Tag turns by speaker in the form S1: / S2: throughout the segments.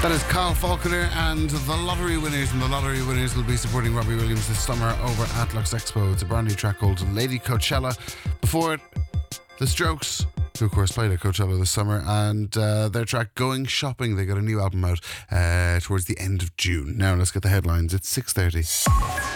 S1: That is Carl Falconer and the Lottery Winners, and the Lottery Winners will be supporting Robbie Williams this summer over at Lux Expo. It's a brand new track called Lady Coachella. Before it, The Strokes, who of course played at Coachella this summer, and their track Going Shopping. They got a new album out towards the end of June. Now let's get the headlines. It's 6:30.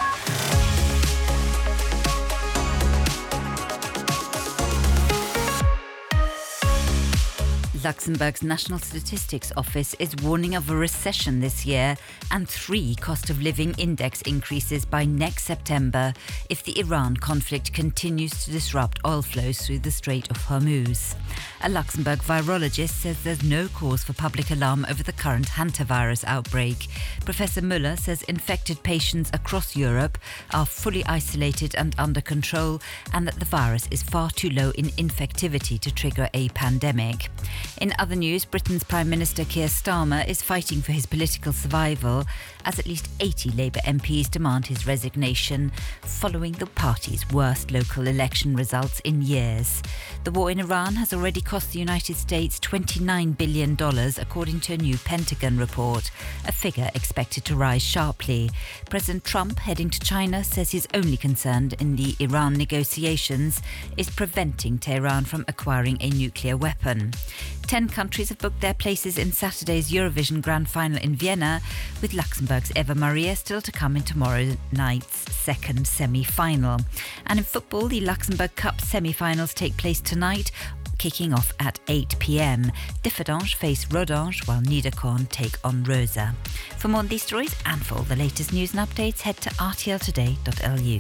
S2: Luxembourg's National Statistics Office is warning of a recession this year and 3 cost of living index increases by next September if the Iran conflict continues to disrupt oil flows through the Strait of Hormuz. A Luxembourg virologist says there's no cause for public alarm over the current hantavirus outbreak. Professor Müller says infected patients across Europe are fully isolated and under control, and that the virus is far too low in infectivity to trigger a pandemic. In other news, Britain's Prime Minister Keir Starmer is fighting for his political survival as at least 80 Labour MPs demand his resignation following the party's worst local election results in years. The war in Iran has already cost the United States $29 billion, according to a new Pentagon report, a figure expected to rise sharply. President Trump, heading to China, says his only concern in the Iran negotiations is preventing Tehran from acquiring a nuclear weapon. 10 countries have booked their places in Saturday's Eurovision Grand Final in Vienna, with Luxembourg's Eva Maria still to come in tomorrow night's second semi-final. And in football, the Luxembourg Cup semi-finals take place tonight, kicking off at 8 p.m. Differdange face Rodange, while Niederkorn take on Rosa. For more on these stories and for all the latest news and updates, head to rtltoday.lu.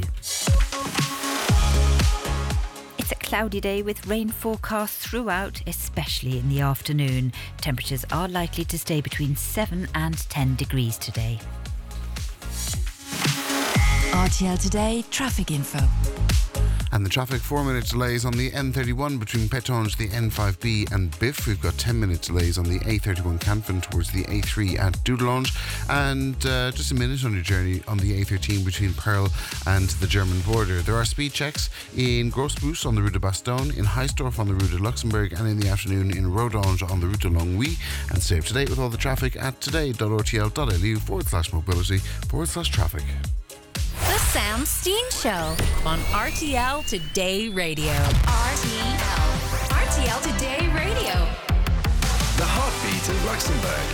S2: It's a cloudy day with rain forecast throughout, especially in the afternoon. Temperatures are likely to stay between 7 and 10 degrees today.
S3: RTL Today traffic info.
S1: And the traffic, 4-minute delays on the N31 between Pétange, the N5B and Biff. We've got 10-minute delays on the A31 Canfin towards the A3 at Dudelange. And just a minute on your journey on the A13 between Pearl and the German border. There are speed checks in Grossbus on the route de Bastogne, in Heisdorf on the route de Luxembourg, and in the afternoon in Rodange on the route de Longwy. And stay up to date with all the traffic at today.rtl.lu/mobility/traffic.
S3: The Sam Steen Show on RTL Today Radio. RTL Today Radio.
S4: The heartbeat of Luxembourg.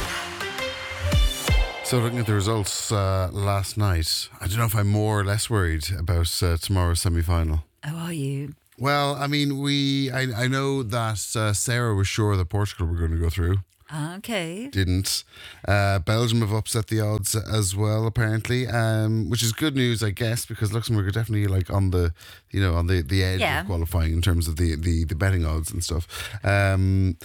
S1: So looking at the results last night, I don't know if I'm more or less worried about tomorrow's semi-final.
S2: Oh, are you?
S1: Well, I mean, I know that Sarah was sure that Portugal were going to go through.
S2: Okay.
S1: Didn't. Belgium have upset the odds as well, apparently, which is good news, I guess, because Luxembourg are definitely like on the edge of qualifying in terms of the betting odds and stuff. San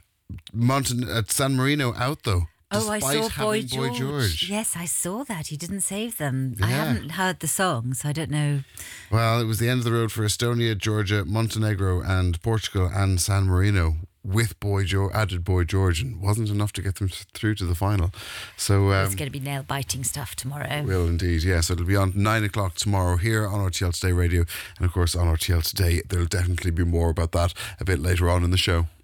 S1: Marino out though.
S2: Oh, I saw Boy
S1: George.
S2: Yes, I saw that. He didn't save them.
S1: Yeah.
S2: I haven't heard the song, so I don't know.
S1: Well, it was the end of the road for Estonia, Georgia, Montenegro and Portugal and San Marino, with added Boy George, and wasn't enough to get them through to the final. So
S2: it's going to be nail-biting stuff tomorrow.
S1: Will indeed, yes. It'll be on 9 o'clock tomorrow here on RTL Today Radio, and of course on RTL Today there'll definitely be more about that a bit later on in the show.